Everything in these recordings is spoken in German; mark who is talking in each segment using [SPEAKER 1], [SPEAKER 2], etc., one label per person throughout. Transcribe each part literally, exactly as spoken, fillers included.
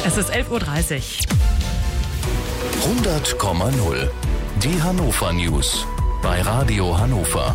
[SPEAKER 1] Es ist elf Uhr dreißig.
[SPEAKER 2] hundert Komma null. Die Hannover News bei Radio Hannover.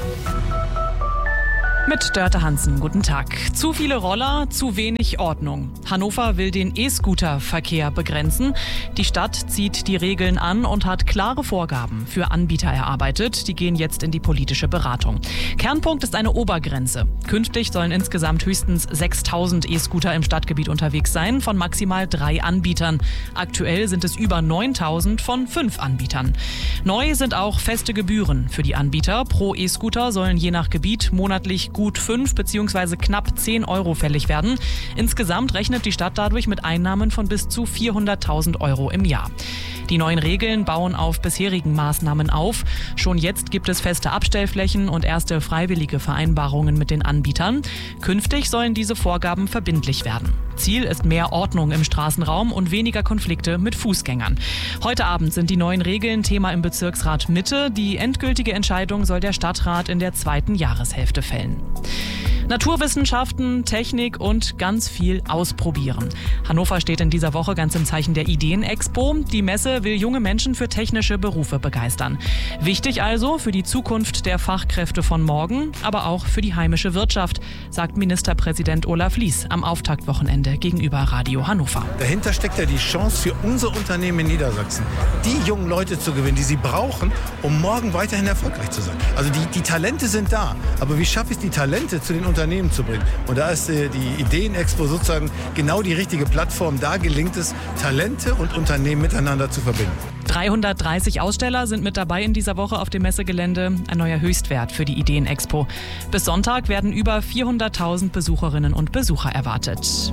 [SPEAKER 1] Mit Dörte Hansen, guten Tag. Zu viele Roller, zu wenig Ordnung. Hannover will den E-Scooter-Verkehr begrenzen. Die Stadt zieht die Regeln an und hat klare Vorgaben für Anbieter erarbeitet. Die gehen jetzt in die politische Beratung. Kernpunkt ist eine Obergrenze. Künftig sollen insgesamt höchstens sechstausend E-Scooter im Stadtgebiet unterwegs sein, von maximal drei Anbietern. Aktuell sind es über neuntausend von fünf Anbietern. Neu sind auch feste Gebühren für die Anbieter. Pro E-Scooter sollen je nach Gebiet monatlich gut fünf bzw. knapp zehn Euro fällig werden. Insgesamt rechnet die Stadt dadurch mit Einnahmen von bis zu vierhunderttausend Euro im Jahr. Die neuen Regeln bauen auf bisherigen Maßnahmen auf. Schon jetzt gibt es feste Abstellflächen und erste freiwillige Vereinbarungen mit den Anbietern. Künftig sollen diese Vorgaben verbindlich werden. Ziel ist mehr Ordnung im Straßenraum und weniger Konflikte mit Fußgängern. Heute Abend sind die neuen Regeln Thema im Bezirksrat Mitte. Die endgültige Entscheidung soll der Stadtrat in der zweiten Jahreshälfte fällen. Naturwissenschaften, Technik und ganz viel ausprobieren. Hannover steht in dieser Woche ganz im Zeichen der Ideen-Expo. Die Messe will junge Menschen für technische Berufe begeistern. Wichtig also für die Zukunft der Fachkräfte von morgen, aber auch für die heimische Wirtschaft, sagt Ministerpräsident Olaf Lies am Auftaktwochenende gegenüber Radio Hannover.
[SPEAKER 3] Dahinter steckt ja die Chance für unser Unternehmen in Niedersachsen, die jungen Leute zu gewinnen, die sie brauchen, um morgen weiterhin erfolgreich zu sein. Also die, die Talente sind da, aber wie schaffe ich die Talente zu den Unternehmen zu bringen? Und da ist äh, die Ideen-Expo sozusagen genau die richtige Plattform. Da gelingt es, Talente und Unternehmen miteinander zu verbinden.
[SPEAKER 1] dreihundertdreißig Aussteller sind mit dabei in dieser Woche auf dem Messegelände. Ein neuer Höchstwert für die Ideen-Expo. Bis Sonntag werden über vierhunderttausend Besucherinnen und Besucher erwartet.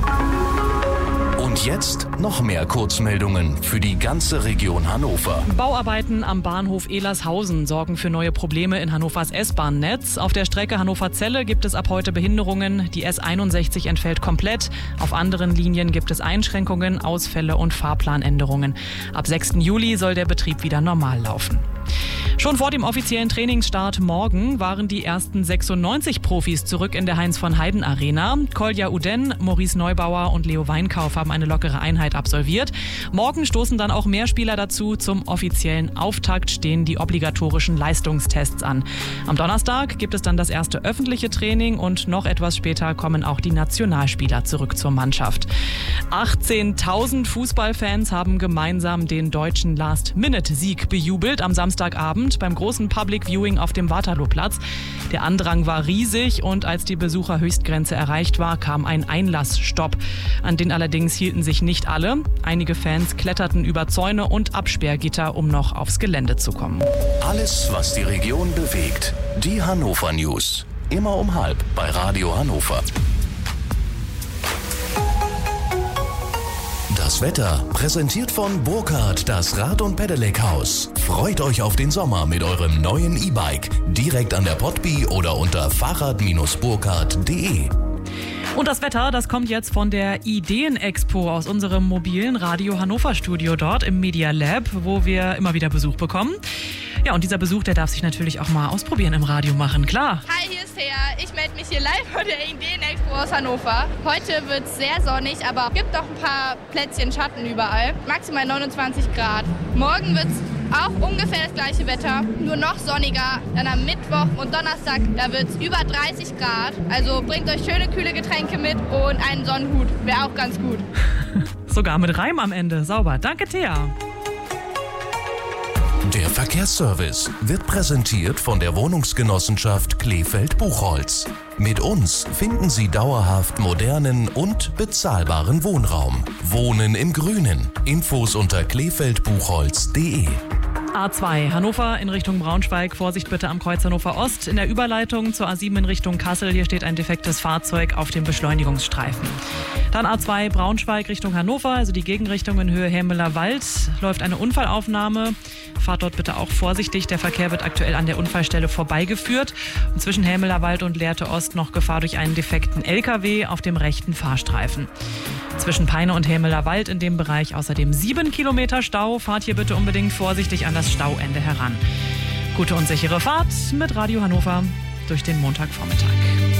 [SPEAKER 2] Und jetzt noch mehr Kurzmeldungen für die ganze Region Hannover.
[SPEAKER 1] Bauarbeiten am Bahnhof Ehlershausen sorgen für neue Probleme in Hannovers S-Bahn-Netz. Auf der Strecke Hannover-Celle gibt es ab heute Behinderungen. Die S einundsechzig entfällt komplett. Auf anderen Linien gibt es Einschränkungen, Ausfälle und Fahrplanänderungen. Ab sechsten Juli soll der Betrieb wieder normal laufen. Schon vor dem offiziellen Trainingsstart morgen waren die ersten sechsundneunzig Profis zurück in der Heinz-von-Heiden-Arena. Kolja Uden, Maurice Neubauer und Leo Weinkauf haben eine lockere Einheit absolviert. Morgen stoßen dann auch mehr Spieler dazu. Zum offiziellen Auftakt stehen die obligatorischen Leistungstests an. Am Donnerstag gibt es dann das erste öffentliche Training und noch etwas später kommen auch die Nationalspieler zurück zur Mannschaft. achtzehntausend Fußballfans haben gemeinsam den deutschen Last-Minute-Sieg bejubelt am Samstagabend beim großen Public Viewing auf dem Waterlooplatz. Der Andrang war riesig und als die Besucherhöchstgrenze erreicht war, kam ein Einlassstopp. An den allerdings hielten sich nicht alle. Einige Fans kletterten über Zäune und Absperrgitter, um noch aufs Gelände zu kommen.
[SPEAKER 2] Alles, was die Region bewegt. Die Hannover News. Immer um halb bei Radio Hannover. Das Wetter präsentiert von Burkhardt, das Rad- und Pedelec-Haus. Freut euch auf den Sommer mit eurem neuen E-Bike. Direkt an der Potby oder unter fahrrad Bindestrich burkhardt punkt de.
[SPEAKER 1] Und das Wetter, das kommt jetzt von der Ideen-Expo aus unserem mobilen Radio Hannover Studio dort im Media Lab, wo wir immer wieder Besuch bekommen. Ja, und dieser Besuch, der darf sich natürlich auch mal ausprobieren im Radio machen, klar.
[SPEAKER 4] Hi, hier ist Thea. Ich melde mich hier live von der Ideen-Expo aus Hannover. Heute wird es sehr sonnig, aber es gibt auch ein paar Plätzchen Schatten überall. Maximal neunundzwanzig Grad. Morgen wird es auch ungefähr das gleiche Wetter, nur noch sonniger. Dann am Mittwoch und Donnerstag, da wird es über dreißig Grad. Also bringt euch schöne, kühle Getränke mit und einen Sonnenhut. Wäre auch ganz gut.
[SPEAKER 1] Sogar mit Reim am Ende. Sauber. Danke, Thea.
[SPEAKER 2] Der Verkehrsservice wird präsentiert von der Wohnungsgenossenschaft Kleefeld-Buchholz. Mit uns finden Sie dauerhaft modernen und bezahlbaren Wohnraum. Wohnen im Grünen. Infos unter kleefeld buchholz punkt de.
[SPEAKER 1] A zwei Hannover in Richtung Braunschweig. Vorsicht bitte am Kreuz Hannover Ost. In der Überleitung zur A sieben in Richtung Kassel. Hier steht ein defektes Fahrzeug auf dem Beschleunigungsstreifen. Dann A zwei Braunschweig Richtung Hannover, also die Gegenrichtung in Höhe Hämeler Wald. Läuft eine Unfallaufnahme. Fahrt dort bitte auch vorsichtig. Der Verkehr wird aktuell an der Unfallstelle vorbeigeführt. Und zwischen Hämeler Wald und Lehrte Ost noch Gefahr durch einen defekten L K W auf dem rechten Fahrstreifen. Zwischen Peine und Hämeler Wald in dem Bereich außerdem sieben Kilometer Stau. Fahrt hier bitte unbedingt vorsichtig an das Stauende heran. Gute und sichere Fahrt mit Radio Hannover durch den Montagvormittag.